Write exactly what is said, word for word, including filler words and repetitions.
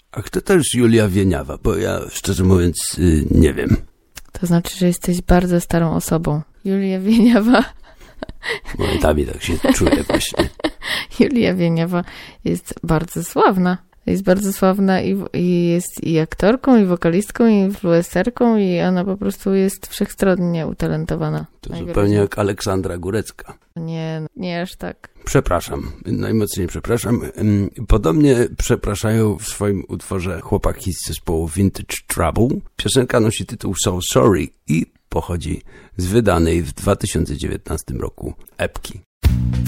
A kto to jest Julia Wieniawa? Bo ja, szczerze mówiąc, yy, nie wiem. To znaczy, że jesteś bardzo starą osobą. Julia Wieniawa. Momentami tak się czuję właśnie. Julia Wieniawa jest bardzo sławna. Jest bardzo sławna i, i jest i aktorką, i wokalistką, i influencerką, i ona po prostu jest wszechstronnie utalentowana. To zupełnie jak Aleksandra Górecka. Nie, nie aż tak. Przepraszam, najmocniej przepraszam. Podobnie przepraszają w swoim utworze chłopaki z zespołu Vintage Trouble. Piosenka nosi tytuł So Sorry i pochodzi z wydanej w dwa tysiące dziewiętnastym roku epki.